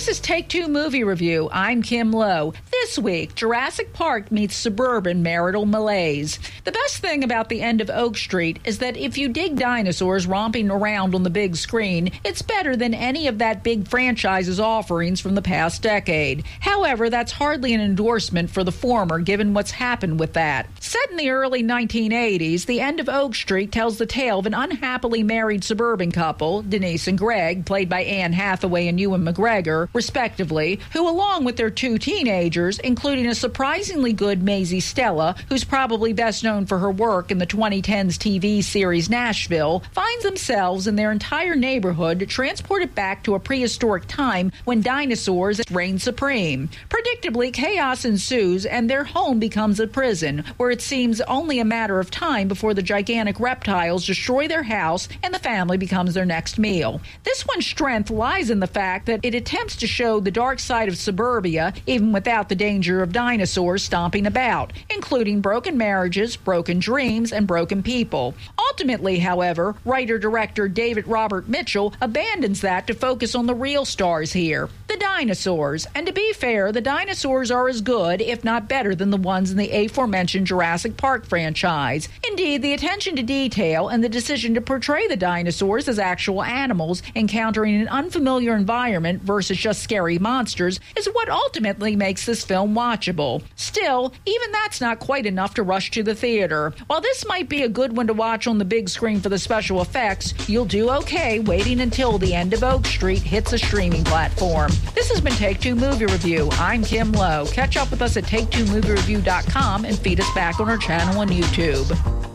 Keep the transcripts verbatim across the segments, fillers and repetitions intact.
This is Take Two Movie Review. I'm Kim Lowe. This week, Jurassic Park meets suburban marital malaise. The best thing about The End of Oak Street is that if you dig dinosaurs romping around on the big screen, it's better than any of that big franchise's offerings from the past decade. However, that's hardly an endorsement for the former, given what's happened with that. Set in the early nineteen eighties, The End of Oak Street tells the tale of an unhappily married suburban couple, Denise and Greg, played by Anne Hathaway and Ewan McGregor, respectively, who, along with their two teenagers, including a surprisingly good Maisie Stella, who's probably best known for her work in the twenty tens T V series Nashville, finds themselves and their entire neighborhood transported back to a prehistoric time when dinosaurs reigned supreme. Predictably, chaos ensues and their home becomes a prison, where it seems only a matter of time before the gigantic reptiles destroy their house and the family becomes their next meal. This one's strength lies in the fact that it attempts to show the dark side of suburbia, even without the danger of dinosaurs stomping about, including broken marriages, broken dreams, and broken people. Ultimately, however, writer-director David Robert Mitchell abandons that to focus on the real stars here, the dinosaurs. And to be fair, the dinosaurs are as good, if not better, than the ones in the aforementioned Jurassic Park franchise. Indeed, the attention to detail and the decision to portray the dinosaurs as actual animals encountering an unfamiliar environment versus just scary monsters is what ultimately makes this film watchable. Still, even that's not quite enough to rush to the theater. While this might be a good one to watch on the big screen for the special effects, you'll do okay waiting until The End of Oak Street hits a streaming platform. This has been Take Two Movie Review. I'm Kim Lowe. Catch up with us at take two movie review dot com and feed us back on our channel on YouTube.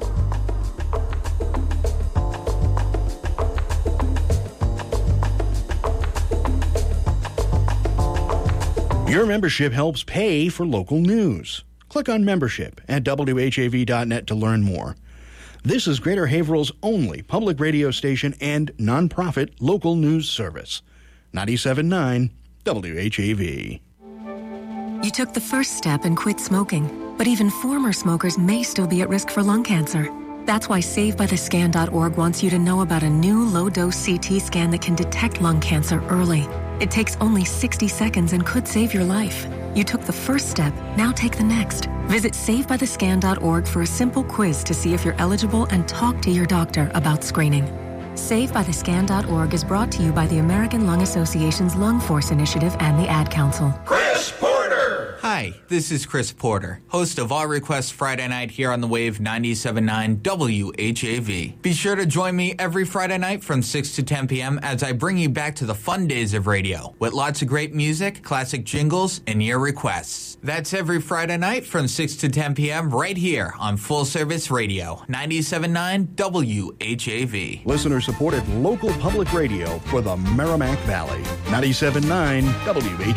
Your membership helps pay for local news. Click on membership at W H A V dot net to learn more. This is Greater Haverhill's only public radio station and nonprofit local news service. ninety-seven point nine W H A V. You took the first step and quit smoking, but even former smokers may still be at risk for lung cancer. That's why save by the scan dot org wants you to know about a new low-dose C T scan that can detect lung cancer early. It takes only sixty seconds and could save your life. You took the first step, now take the next. Visit save by the scan dot org for a simple quiz to see if you're eligible and talk to your doctor about screening. save by the scan dot org is brought to you by the American Lung Association's Lung Force Initiative and the Ad Council. Chris Porter! Hi, this is Chris Porter, host of All Requests Friday Night here on the Wave ninety-seven point nine W H A V. Be sure to join me every Friday night from six to ten p.m. as I bring you back to the fun days of radio with lots of great music, classic jingles, and your requests. That's every Friday night from six to ten p.m. right here on Full Service Radio, ninety-seven point nine W H A V. Listener-supported local public radio for the Merrimack Valley, ninety-seven point nine W H A V.